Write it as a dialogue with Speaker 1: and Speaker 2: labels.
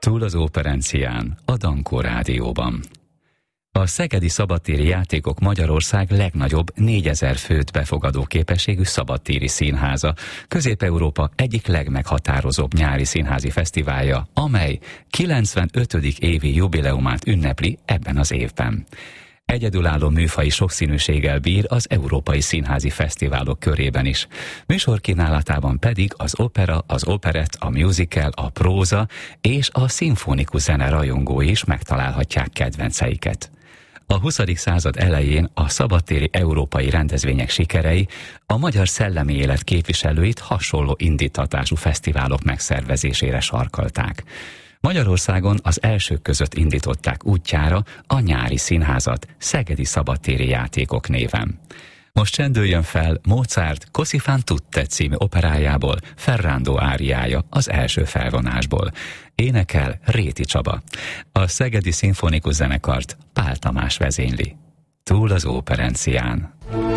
Speaker 1: Túl az Óperencián, a Dankó Rádióban. A Szegedi Szabadtéri Játékok Magyarország legnagyobb 4000 főt befogadó képességű szabadtéri színháza, Közép-Európa egyik legmeghatározóbb nyári színházi fesztiválja, amely 95. évi jubileumát ünnepli ebben az évben. Egyedülálló műfaji sokszínűséggel bír az európai színházi fesztiválok körében is. Műsorkínálatában pedig az opera, az operett, a musical, a próza és a szimfonikus zene rajongói is megtalálhatják kedvenceiket. A 20. század elején a szabadtéri európai rendezvények sikerei a magyar szellemi élet képviselőit hasonló indítatású fesztiválok megszervezésére sarkalták. Magyarországon az elsők között indították útjára a nyári színházat Szegedi Szabadtéri Játékok néven. Most csendüljön fel Mozart Così fan tutte című operájából Ferrando áriája az első felvonásból. Énekel Réti Csaba. A Szegedi Szimfonikus Zenekart Pál Tamás vezényli. Túl az Óperencián.